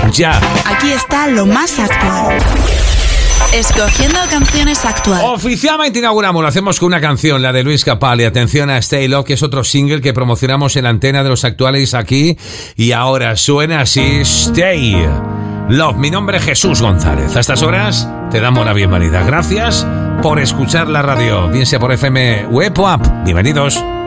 ya. Aquí está lo más actual. Escogiendo canciones actuales. Oficialmente inauguramos, lo hacemos con una canción, la de Luis Capaldi. Atención a Stay Love, que es otro single que promocionamos en la antena de los actuales aquí. Y ahora suena así, Stay Love. Mi nombre es Jesús González. A estas horas te damos la bienvenida. Gracias por escuchar la radio, bien sea por FM, web o app. Bienvenidos.